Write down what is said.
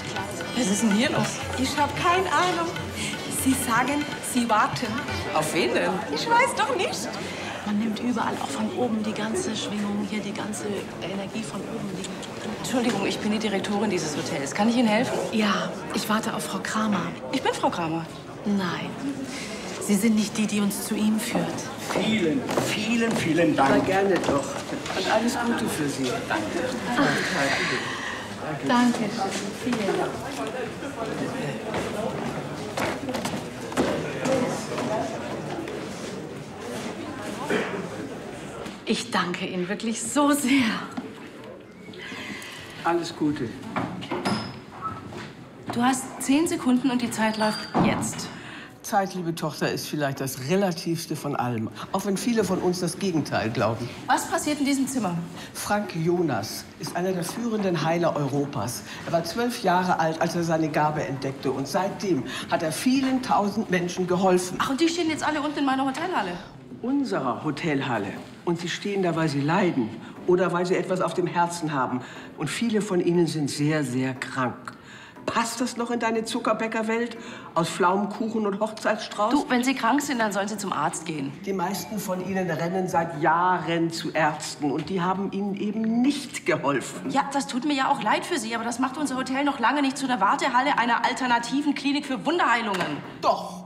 Was ist denn hier los? Ich habe keine Ahnung. Sie sagen, Sie warten. Auf wen denn? Ich weiß doch nicht. Man nimmt überall auch von oben die ganze Schwingung, hier die ganze Energie von oben. Entschuldigung, ich bin die Direktorin dieses Hotels. Kann ich Ihnen helfen? Ja, ich warte auf Frau Kramer. Ich bin Frau Kramer. Nein, Sie sind nicht die, die uns zu ihm führt. Vielen, vielen, vielen Dank. Na, gerne doch. Und alles Gute für Sie. Danke. Danke, vielen Dank. Ich danke Ihnen wirklich so sehr. Alles Gute. Du hast 10 Sekunden und die Zeit läuft jetzt. Zeit, liebe Tochter, ist vielleicht das Relativste von allem. Auch wenn viele von uns das Gegenteil glauben. Was passiert in diesem Zimmer? Frank Jonas ist einer der führenden Heiler Europas. Er war 12 Jahre alt, als er seine Gabe entdeckte. Und seitdem hat er vielen tausend Menschen geholfen. Ach, und die stehen jetzt alle unten in meiner Hotelhalle. Unserer Hotelhalle. Und sie stehen da, weil sie leiden oder weil sie etwas auf dem Herzen haben. Und viele von ihnen sind sehr, sehr krank. Passt das noch in deine Zuckerbäckerwelt? Aus Pflaumenkuchen und Hochzeitsstrauß? Du, wenn Sie krank sind, dann sollen Sie zum Arzt gehen. Die meisten von ihnen rennen seit Jahren zu Ärzten. Und die haben ihnen eben nicht geholfen. Ja, das tut mir ja auch leid für Sie, aber das macht unser Hotel noch lange nicht zu einer Wartehalle einer alternativen Klinik für Wunderheilungen. Doch.